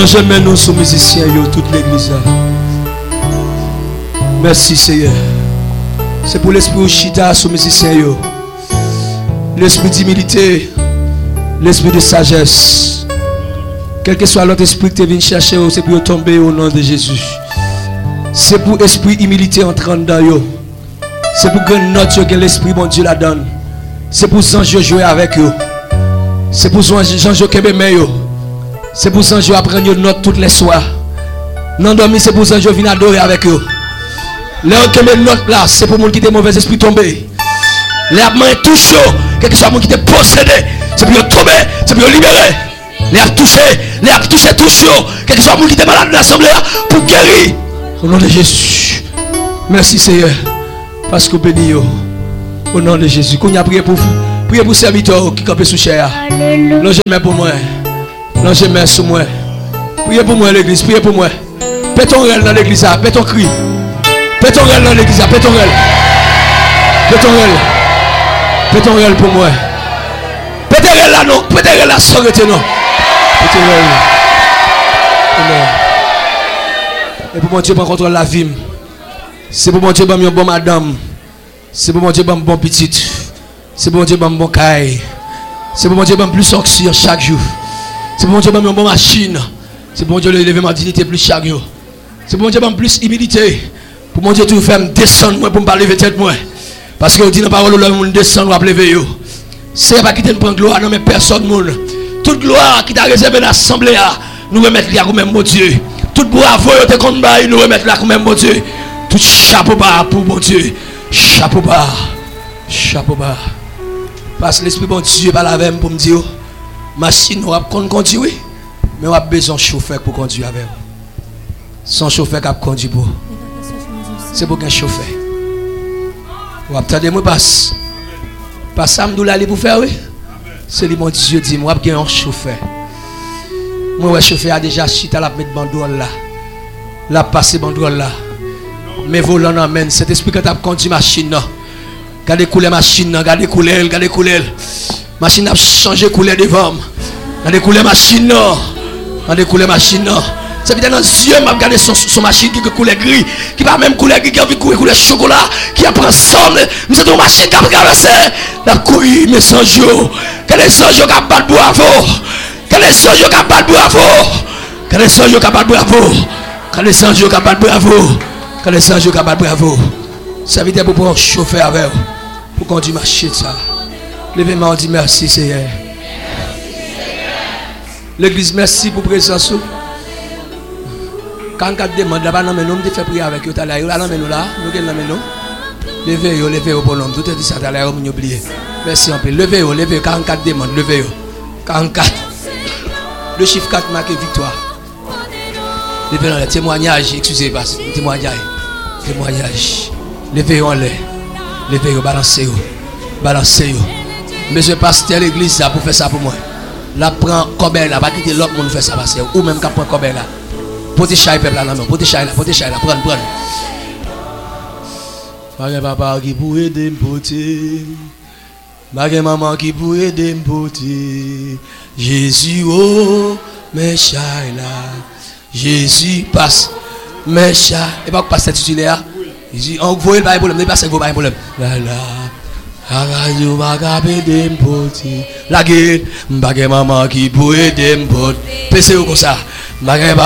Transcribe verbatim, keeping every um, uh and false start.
jamais nous sommes musiciens, toute l'église. Merci Seigneur. C'est pour l'esprit au chita sous musiciens. L'esprit d'humilité, l'esprit de sagesse. Quel que soit l'autre esprit que tu viens chercher, c'est pour tomber au nom de Jésus. C'est pour l'esprit humilité entrant dans eux. C'est pour que notre que l'esprit bon Dieu la donne. C'est pour Jean jouer avec eux. C'est pour Jean jouer qui eux. C'est pour Jean apprendre notre toutes les soirs. Non dormi, c'est pour Jean venir adorer avec eux. Les gens qui mettent notre place, c'est pour les gens qui ont mauvais esprit tomber. Les gens qui touchent, quel que soit les gens qui ont possédé, c'est pour les tomber, c'est pour les libérer. Les gens touchés, les gens touchés, touchent, quel que soit les gens qui ont malades de l'assemblée, pour guérir. Au nom de Jésus. Merci Seigneur. Parce que vous bénissez. Au nom de Jésus. Qu'on a prié pour vous. Priez pour serviteur qui campent sous chair. Non, je mets pour moi. Non, je mets sous moi. Priez pour moi l'église. Priez pour moi. Pète ton rêle dans l'église. Pète ton cri. Pète ton rêle dans l'église. Pète ton rêle. Pète ton rêle. Pète ton rêle pour moi. Pète ton rêle là non. Pète ton rêle là sans arrêter non. Pète ton rêle. Et pour mon Dieu, prends contrôle la vie. C'est pour mon Dieu, prends bon madame. C'est pour mon Dieu, prends bon petite. C'est pour mon Dieu, prends bon caille. C'est pour mon Dieu, prends plus oxygène chaque jour. C'est pour mon Dieu, prends bon machine. C'est pour mon Dieu, lever ma dignité plus chaque jour. C'est pour mon Dieu, prends plus humilité. Pour mon Dieu, tout faire me descendre moi pour me lever tête moi. Parce que vous dites dans la parole, on descend, on va lever yo. C'est pas qui te prend gloire, non mais personne monde. Toute gloire qui t'a réservé l'assemblée, nous remettre là comme même mon Dieu. Toute bravo, te compte nous remettre là comme même mon Dieu. Tout chapeau bas pour mon Dieu. Chapeau bas. Chapeau bas. Parce que l'esprit bon Dieu pas la même pour me dire machine on va conduire mais on a besoin de chauffeur pour conduire avec. Sans chauffeur qui conduit pour. C'est pour qu'un chauffeur. Ou attendez moi passe. Pas ça me aller pour faire oui. C'est lui mon Dieu dit moi j'ai un chauffeur. Moi ouais chauffeur a déjà chita la mettre banderole là. La passer banderole là. Mais volant amène cet esprit quand tu as conduit machine là. Regardez couler machine là, regardez couler, regardez couler. Machine a changé couleur devant. Regardez couler machine là. Regardez couler machine là. Ça veut dire dans les yeux, m'a regardé son, son machine qui coule gris, qui va même couler gris, qui a envie de couler chocolat, qui a pris somme. Mais c'est une machine qui a traversé. La couille, mais sans jour. Quel est son jour qui a battu bravo? Quel est son jour qui a battu bravo? Quel est son jour qui a battu bravo? Quel est son jour qui a battu bravo? Quel est son jour qui a battu bravo? Ça veut dire pour pouvoir chauffer avec vous, pour conduire machine ça. Levez-moi, on dit merci Seigneur. L'église, merci pour présence. Quand on demande là-bas, nous avons fait prier avec eux. Nous avons nous là, nous avons nous. Levez-vous, levez-vous pour l'homme. Tout est dit ça, nous avons oublié. Merci un peu. Levez-vous, levez-vous. quarante-quatre demandes, levez-vous. quarante-quatre. Le chiffre quatre marque victoire. Levez-vous, le témoignage, excusez-moi, témoignage. Témoignage. Levez-vous en l'air. Levez-vous, balancez-vous. Balancez-vous. Monsieur pasteur l'église là pour faire ça pour moi. Là, prend Cobert là, va quitter l'autre monde faire ça passer. Ou même qu'à prendre Cobert là. Pote chay peuple là non, pote chay là, pote chay là, prendre prendre. Bagay papa qui pour aider m'poter. Bagay maman qui pour aider m'poter. Jésus oh, mes chay là. Jésus passe mes chay. Et pas passer titulaire. Il dit on voit pas problème, ne passe pas problème. Là là. Bagay bagay aider m'poter. La gueule, bagay maman qui pour aider m'poter. Pensez comme ça. Bagay